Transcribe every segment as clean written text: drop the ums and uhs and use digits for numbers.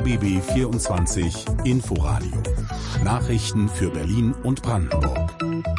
RBB 24 Inforadio. Nachrichten für Berlin und Brandenburg.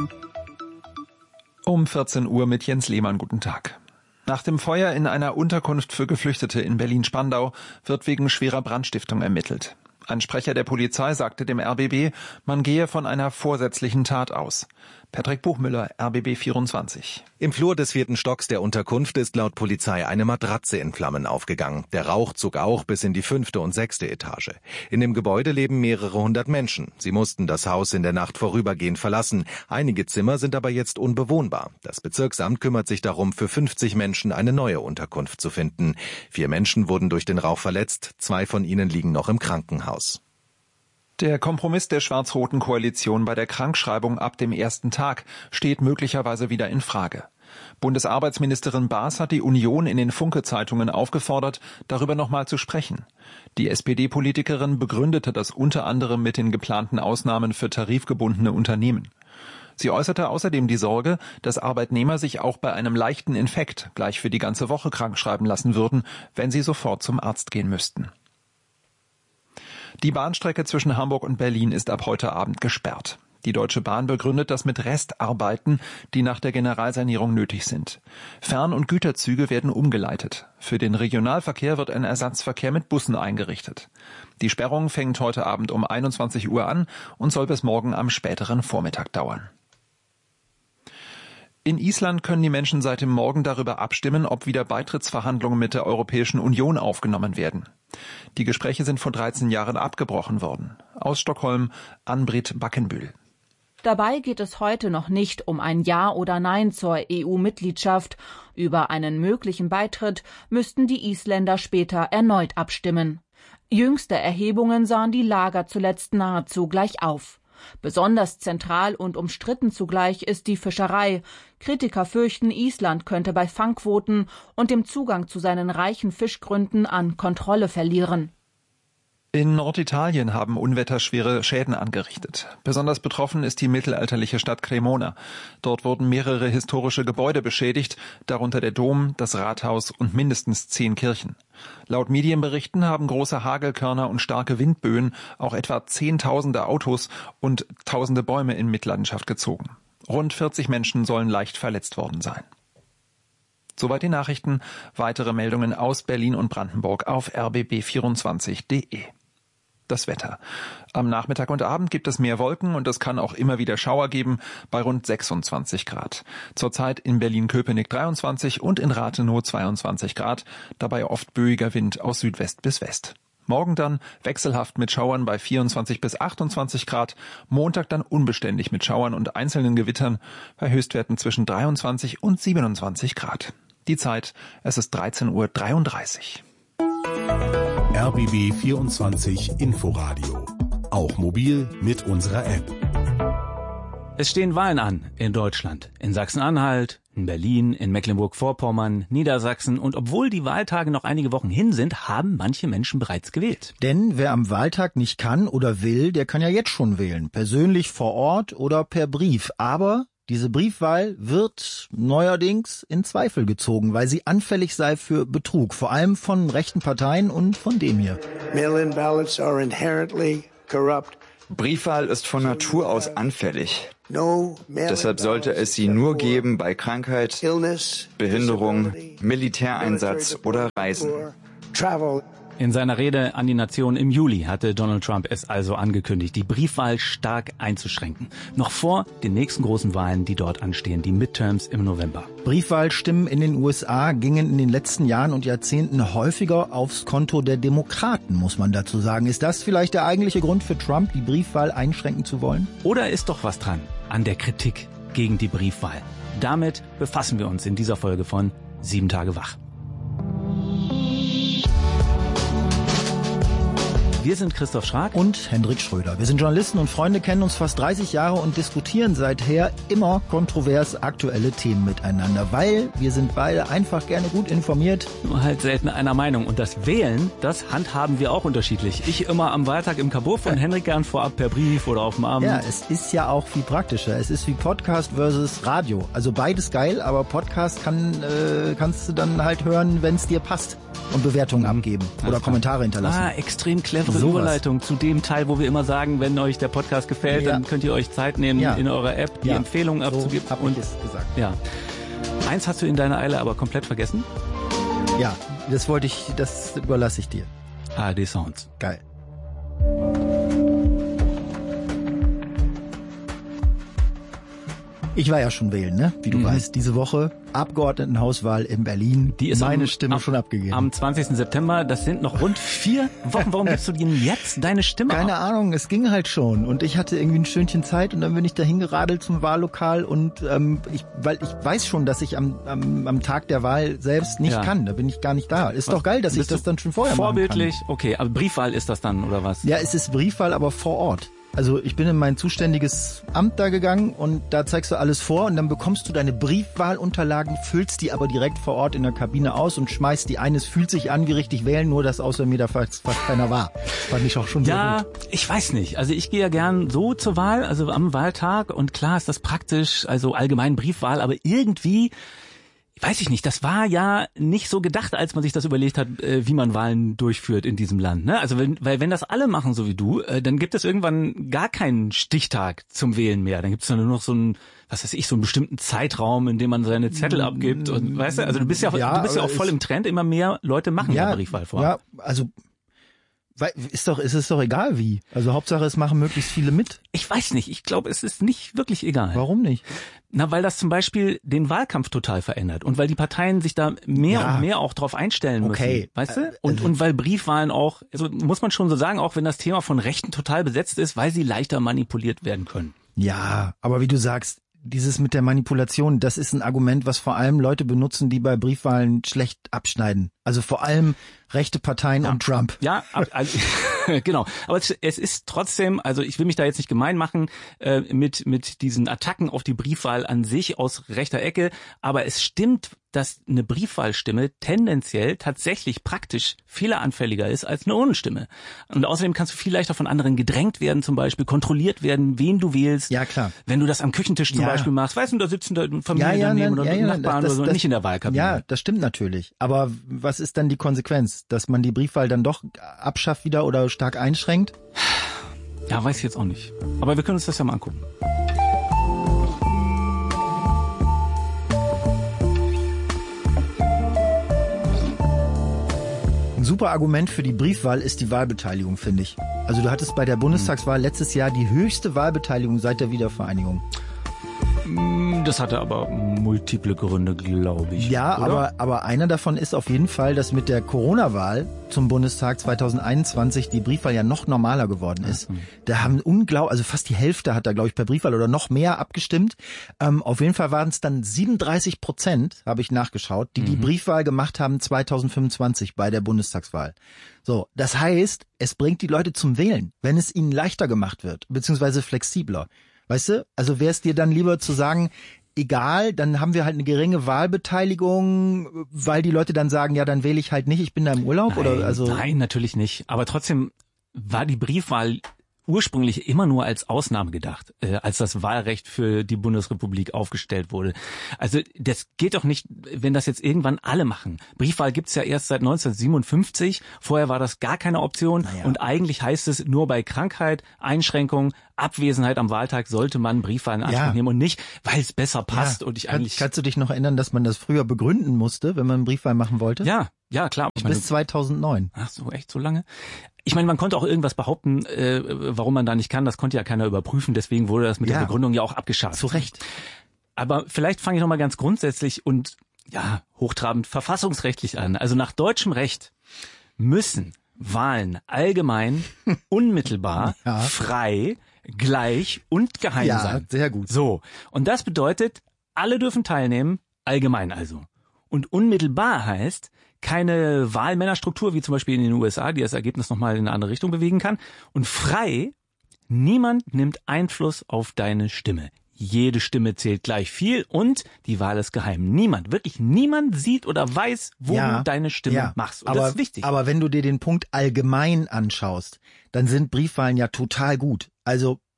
Um 14 Uhr mit Jens Lehmann. Guten Tag. Nach dem Feuer in einer Unterkunft für Geflüchtete in Berlin-Spandau wird wegen schwerer Brandstiftung ermittelt. Ein Sprecher der Polizei sagte dem RBB, man gehe von einer vorsätzlichen Tat aus. Patrick Buchmüller, RBB 24. Im Flur des 4. Stocks der Unterkunft ist laut Polizei eine Matratze in Flammen aufgegangen. Der Rauch zog auch bis in die 5. und 6. Etage. In dem Gebäude leben mehrere hundert Menschen. Sie mussten das Haus in der Nacht vorübergehend verlassen. Einige Zimmer sind aber jetzt unbewohnbar. Das Bezirksamt kümmert sich darum, für 50 Menschen eine neue Unterkunft zu finden. 4 Menschen wurden durch den Rauch verletzt. 2 von ihnen liegen noch im Krankenhaus. Der Kompromiss der schwarz-roten Koalition bei der Krankschreibung ab dem ersten Tag steht möglicherweise wieder in Frage. Bundesarbeitsministerin Baas hat die Union in den Funke-Zeitungen aufgefordert, darüber nochmal zu sprechen. Die SPD-Politikerin begründete das unter anderem mit den geplanten Ausnahmen für tarifgebundene Unternehmen. Sie äußerte außerdem die Sorge, dass Arbeitnehmer sich auch bei einem leichten Infekt gleich für die ganze Woche krankschreiben lassen würden, wenn sie sofort zum Arzt gehen müssten. Die Bahnstrecke zwischen Hamburg und Berlin ist ab heute Abend gesperrt. Die Deutsche Bahn begründet das mit Restarbeiten, die nach der Generalsanierung nötig sind. Fern- und Güterzüge werden umgeleitet. Für den Regionalverkehr wird ein Ersatzverkehr mit Bussen eingerichtet. Die Sperrung fängt heute Abend um 21 Uhr an und soll bis morgen am späteren Vormittag dauern. In Island können die Menschen seit dem Morgen darüber abstimmen, ob wieder Beitrittsverhandlungen mit der Europäischen Union aufgenommen werden. Die Gespräche sind vor 13 Jahren abgebrochen worden. Aus Stockholm, Ann-Britt Backenbühl. Dabei geht es heute noch nicht um ein Ja oder Nein zur EU-Mitgliedschaft. Über einen möglichen Beitritt müssten die Isländer später erneut abstimmen. Jüngste Erhebungen sahen die Lager zuletzt nahezu gleich auf. Besonders zentral und umstritten zugleich ist die Fischerei. Kritiker fürchten, Island könnte bei Fangquoten und dem Zugang zu seinen reichen Fischgründen an Kontrolle verlieren. In Norditalien haben Unwetter schwere Schäden angerichtet. Besonders betroffen ist die mittelalterliche Stadt Cremona. Dort wurden mehrere historische Gebäude beschädigt, darunter der Dom, das Rathaus und mindestens 10 Kirchen. Laut Medienberichten haben große Hagelkörner und starke Windböen auch etwa Zehntausende Autos und tausende Bäume in Mitleidenschaft gezogen. Rund 40 Menschen sollen leicht verletzt worden sein. Soweit die Nachrichten. Weitere Meldungen aus Berlin und Brandenburg auf rbb24.de. Das Wetter. Am Nachmittag und Abend gibt es mehr Wolken und es kann auch immer wieder Schauer geben bei rund 26 Grad. Zurzeit in Berlin-Köpenick 23 und in Rathenow 22 Grad, dabei oft böiger Wind aus Südwest bis West. Morgen dann wechselhaft mit Schauern bei 24 bis 28 Grad, Montag dann unbeständig mit Schauern und einzelnen Gewittern bei Höchstwerten zwischen 23 und 27 Grad. Die Zeit, es ist 13:33 Uhr. RBB 24 Inforadio. Auch mobil mit unserer App. Es stehen Wahlen an in Deutschland, in Sachsen-Anhalt, in Berlin, in Mecklenburg-Vorpommern, Niedersachsen. Und obwohl die Wahltage noch einige Wochen hin sind, haben manche Menschen bereits gewählt. Denn wer am Wahltag nicht kann oder will, der kann ja jetzt schon wählen. Persönlich vor Ort oder per Brief. Aber diese Briefwahl wird neuerdings in Zweifel gezogen, weil sie anfällig sei für Betrug. Vor allem von rechten Parteien und von dem hier. Mail-in ballots are inherently corrupt. Briefwahl ist von Natur aus anfällig. Deshalb sollte es sie nur geben bei Krankheit, Behinderung, Militäreinsatz oder Reisen. In seiner Rede an die Nation im Juli hatte Donald Trump es also angekündigt, die Briefwahl stark einzuschränken. Noch vor den nächsten großen Wahlen, die dort anstehen, die Midterms im November. Briefwahlstimmen in den USA gingen in den letzten Jahren und Jahrzehnten häufiger aufs Konto der Demokraten, muss man dazu sagen. Ist das vielleicht der eigentliche Grund für Trump, die Briefwahl einschränken zu wollen? Oder ist doch was dran an der Kritik gegen die Briefwahl? Damit befassen wir uns in dieser Folge von 7 Tage wach. Wir sind Christoph Schrag und Hendrik Schröder. Wir sind Journalisten und Freunde, kennen uns fast 30 Jahre und diskutieren seither immer kontrovers aktuelle Themen miteinander, weil wir sind beide einfach gerne gut informiert. Nur halt selten einer Meinung. Und das Wählen, das handhaben wir auch unterschiedlich. Ich immer am Wahltag im Kabuff und Henrik gern vorab per Brief oder auf dem Abend. Ja, es ist ja auch viel praktischer. Es ist wie Podcast versus Radio. Also beides geil, aber Podcast kannst du dann halt hören, wenn es dir passt. Und Bewertungen abgeben oder Kommentare hinterlassen. Extrem clever. einfache Überleitung zu dem Teil, wo wir immer sagen, wenn euch der Podcast gefällt, dann könnt ihr euch Zeit nehmen, in eurer App die Empfehlungen abzugeben. So hab ich es gesagt. Ja. Eins hast du in deiner Eile aber komplett vergessen. Ja, das überlasse ich dir. ARD Sounds. Geil. Ich war ja schon wählen, ne? Wie du weißt, diese Woche Abgeordnetenhauswahl in Berlin. Die ist meine Stimme schon abgegeben. Am 20. September, das sind noch rund 4 Wochen. Warum gibst du denn jetzt deine Stimme Keine Ahnung, es ging halt schon. Und ich hatte irgendwie ein Stündchen Zeit und dann bin ich da hingeradelt zum Wahllokal und weil ich weiß schon, dass ich am Tag der Wahl selbst nicht kann. Da bin ich gar nicht da. Ist doch geil, dass ich das dann schon vorher machen kann. Vorbildlich, okay, aber Briefwahl ist das dann, oder was? Ja, es ist Briefwahl, aber vor Ort. Also ich bin in mein zuständiges Amt da gegangen und da zeigst du alles vor und dann bekommst du deine Briefwahlunterlagen, füllst die aber direkt vor Ort in der Kabine aus und schmeißt die ein. Es fühlt sich an wie richtig wählen, nur dass außer mir da fast keiner war. Fand ich auch schon sehr gut. Ja, ich weiß nicht. Also ich gehe ja gern so zur Wahl, also am Wahltag und klar ist das praktisch, also allgemein Briefwahl, aber irgendwie... Weiß ich nicht, das war ja nicht so gedacht, als man sich das überlegt hat, wie man Wahlen durchführt in diesem Land. Ne? Also wenn das alle machen, so wie du, dann gibt es irgendwann gar keinen Stichtag zum Wählen mehr. Dann gibt es dann nur noch so einen, was weiß ich, so einen bestimmten Zeitraum, in dem man seine Zettel abgibt. Und weißt du, also du bist ja auch voll im Trend, immer mehr Leute machen ja Briefwahl vor. Ja, also ist es doch egal wie. Also Hauptsache es machen möglichst viele mit. Ich weiß nicht, ich glaube, es ist nicht wirklich egal. Warum nicht? Na, weil das zum Beispiel den Wahlkampf total verändert und weil die Parteien sich da mehr und mehr auch drauf einstellen müssen, weißt du? Und weil Briefwahlen auch, also muss man schon so sagen, auch wenn das Thema von Rechten total besetzt ist, weil sie leichter manipuliert werden können. Ja, aber wie du sagst, dieses mit der Manipulation, das ist ein Argument, was vor allem Leute benutzen, die bei Briefwahlen schlecht abschneiden. Also vor allem rechte Parteien und Trump. Ja, also, genau. Aber es ist trotzdem, also ich will mich da jetzt nicht gemein machen mit diesen Attacken auf die Briefwahl an sich aus rechter Ecke, aber es stimmt, dass eine Briefwahlstimme tendenziell tatsächlich praktisch fehleranfälliger ist als eine Ohne-Stimme. Und außerdem kannst du viel leichter von anderen gedrängt werden, zum Beispiel kontrolliert werden, wen du wählst. Ja, klar. Wenn du das am Küchentisch zum Beispiel machst, weißt du, da sitzen da Familien daneben oder Nachbarn oder so, nicht in der Wahlkabine. Ja, das stimmt natürlich. Aber was ist dann die Konsequenz? Dass man die Briefwahl dann doch abschafft wieder oder stark einschränkt? Ja, weiß ich jetzt auch nicht. Aber wir können uns das ja mal angucken. Ein super Argument für die Briefwahl ist die Wahlbeteiligung, finde ich. Also du hattest bei der Bundestagswahl letztes Jahr die höchste Wahlbeteiligung seit der Wiedervereinigung. Das hatte aber multiple Gründe, glaube ich. Ja, aber einer davon ist auf jeden Fall, dass mit der Corona-Wahl zum Bundestag 2021 die Briefwahl ja noch normaler geworden ist. Da haben also fast die Hälfte hat da, glaube ich, per Briefwahl oder noch mehr abgestimmt. Auf jeden Fall waren es dann 37%, habe ich nachgeschaut, die Briefwahl gemacht haben 2025 bei der Bundestagswahl. So, das heißt, es bringt die Leute zum Wählen, wenn es ihnen leichter gemacht wird, beziehungsweise flexibler. Weißt du, also wäre es dir dann lieber zu sagen, egal, dann haben wir halt eine geringe Wahlbeteiligung, weil die Leute dann sagen, ja, dann wähle ich halt nicht, ich bin da im Urlaub? Nein, natürlich nicht. Aber trotzdem war die Briefwahl ursprünglich immer nur als Ausnahme gedacht, als das Wahlrecht für die Bundesrepublik aufgestellt wurde. Also das geht doch nicht, wenn das jetzt irgendwann alle machen. Briefwahl gibt's ja erst seit 1957. Vorher war das gar keine Option. Und eigentlich heißt es, nur bei Krankheit, Einschränkung, Abwesenheit am Wahltag sollte man Briefwahl in Anspruch nehmen und nicht, weil es besser passt. Und Kannst du dich noch erinnern, dass man das früher begründen musste, wenn man einen Briefwahl machen wollte? Ja, klar. Bis 2009. Ach so, echt so lange? Ich meine, man konnte auch irgendwas behaupten, warum man da nicht kann. Das konnte ja keiner überprüfen. Deswegen wurde das mit der Begründung ja auch abgeschafft. Zu Recht. Aber vielleicht fange ich nochmal ganz grundsätzlich und hochtrabend verfassungsrechtlich an. Also nach deutschem Recht müssen Wahlen allgemein, unmittelbar, frei, gleich und geheim sein. Ja, sehr gut. So. Und das bedeutet, alle dürfen teilnehmen, allgemein also. Und unmittelbar heißt, keine Wahlmännerstruktur, wie zum Beispiel in den USA, die das Ergebnis nochmal in eine andere Richtung bewegen kann. Und frei, niemand nimmt Einfluss auf deine Stimme. Jede Stimme zählt gleich viel und die Wahl ist geheim. Wirklich niemand sieht oder weiß, wo du deine Stimme machst. Und das ist wichtig. Aber wenn du dir den Punkt allgemein anschaust, dann sind Briefwahlen ja total gut. Also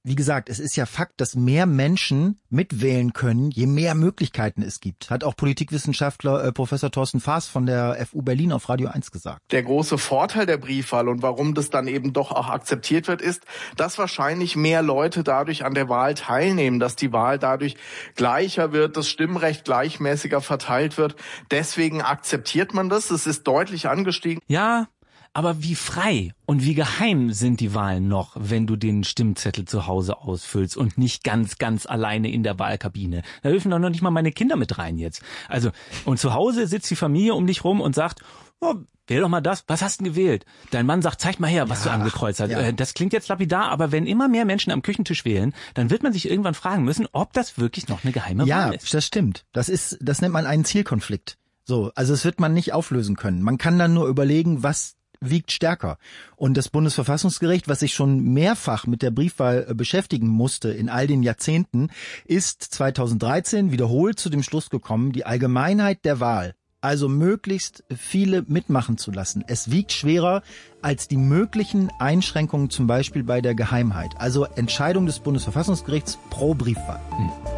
wie gesagt, es ist ja Fakt, dass mehr Menschen mitwählen können, je mehr Möglichkeiten es gibt. Hat auch Politikwissenschaftler Professor Thorsten Faas von der FU Berlin auf Radio 1 gesagt. Der große Vorteil der Briefwahl und warum das dann eben doch auch akzeptiert wird, ist, dass wahrscheinlich mehr Leute dadurch an der Wahl teilnehmen, dass die Wahl dadurch gleicher wird, das Stimmrecht gleichmäßiger verteilt wird. Deswegen akzeptiert man das. Es ist deutlich angestiegen. Ja, aber wie frei und wie geheim sind die Wahlen noch, wenn du den Stimmzettel zu Hause ausfüllst und nicht ganz, ganz alleine in der Wahlkabine? Da dürfen doch noch nicht mal meine Kinder mit rein jetzt. Also, und zu Hause sitzt die Familie um dich rum und sagt, oh, wähl doch mal das. Was hast du denn gewählt? Dein Mann sagt, zeig mal her, was du angekreuzt hast. Ja. Das klingt jetzt lapidar, aber wenn immer mehr Menschen am Küchentisch wählen, dann wird man sich irgendwann fragen müssen, ob das wirklich noch eine geheime Wahl ist. Ja, das stimmt. Das nennt man einen Zielkonflikt. So, also das wird man nicht auflösen können. Man kann dann nur überlegen, was wiegt stärker. Und das Bundesverfassungsgericht, was sich schon mehrfach mit der Briefwahl beschäftigen musste in all den Jahrzehnten, ist 2013 wiederholt zu dem Schluss gekommen, die Allgemeinheit der Wahl, also möglichst viele mitmachen zu lassen, es wiegt schwerer als die möglichen Einschränkungen zum Beispiel bei der Geheimheit. Also Entscheidung des Bundesverfassungsgerichts pro Briefwahl.